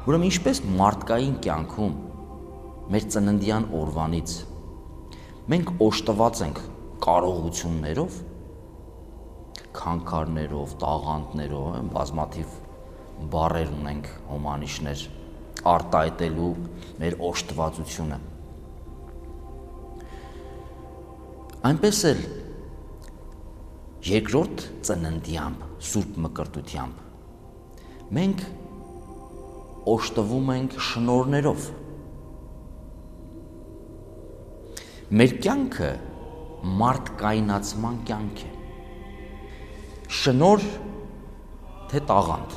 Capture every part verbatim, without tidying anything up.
Ուրեմն ինչպես մարդկային կյանքում մեր ծննդյան օրվանից մենք օժտված ենք կարողություններով, քանքարներով, տաղանդներով, բազմաթիվ բառեր ունենք, հոմանիշներ արտահայտելու մեր օժտվածությունը։ Այնպես էլ երկրորդ ծննդյամբ, սուրբ մկրտությամբ մենք օժտվում ենք շնորհներով։ Մեր կյանքը մարդկայնացման կյանք է։ Շնորհ թե տաղանդ,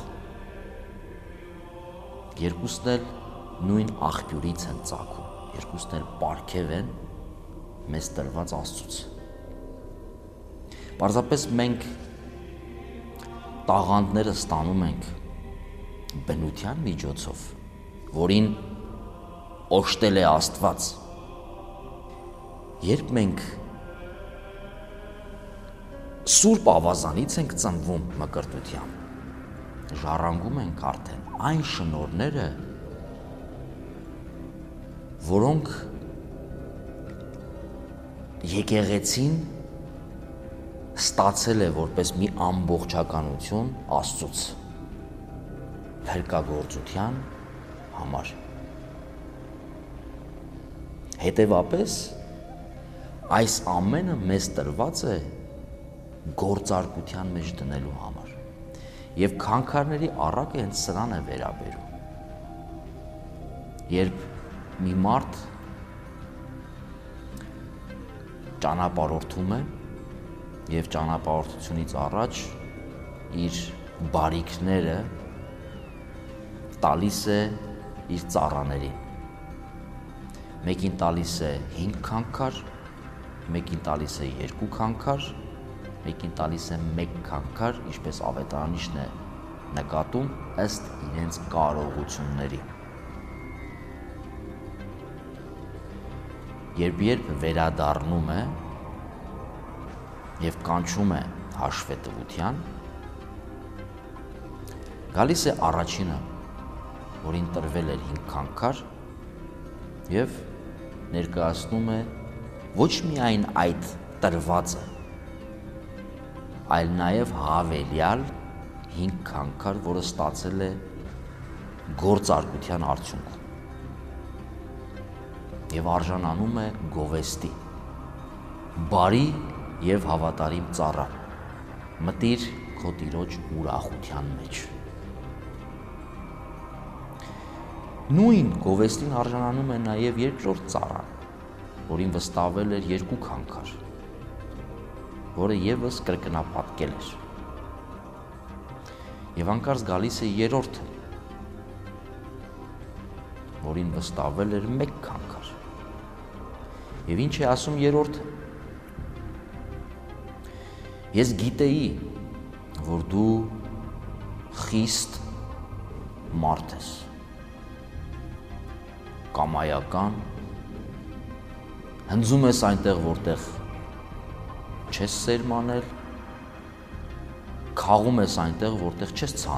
երկուսն էլ նույն աղբյուրից են ծագում, երկուսն էլ պարգև են մեզ տրված Աստծուց։ Պարզապես մենք տաղանդները ստանում ենք բնության միջոցով, որին օժտել է Աստված։ Երբ մենք սուրբ ավազանից ենք ծնվում մկրտությամբ, ժառանգում ենք արդեն այն շնորհները, որոնք եկեղեցին ստացել է որպես մի ամբողջականություն Աստծուց փրկագործության համար։ Հետևաբար այս ամենը մեզ տրված է գործարկության մեջ դնելու համար։ Եվ քանքարների առակը հենց սրան է վերաբերում։ Երբ մի մարդ ճանապարհորդում է եւ ճանապարհորդությունից առաջ իր բարիքները տալիս է իր ծառաներին։ Մեկին տալիս է հինգ քանքար, մեկին տալիս է երկու քանքար, մեկին տալիս է մեկ քանքար, ինչպես ավետարանիչն է նկատում ըստ իրենց կարողությունների։ Երբ երբ վերադառնում է եւ կանչում է հաշվետվության, գալիս է առաջինը, որին տրվել էր հինգ քանքար եւ ներկայացնում է ոչ միայն այդ տրվածը, այլ նաև հավելյալ հինգ քանքար, որը ստացել է գործարկության արդյունքում եւ արժանանում է գովեստի։ Բարի եւ հավատարիմ ծառա, մտիր քո տիրոջ ուրախության մեջ։ Նույն գովեստին արժանանում է նաև երկրորդ ծառան, որին վստահվել էր երկու քանքար, որը եւս կրկնապատկել էր։ Եվ անկարծ գալիս է երրորդը, որին վստահվել էր մեկ քանքար։ Եվ ինչ է ասում երրորդը։ Ես գիտեի, որ դու խիստ մարդ ես, կամայական, հնձում ես այնտեղ, որտեղ չես սերմանել, քաղում ես այնտեղ, որտեղ չես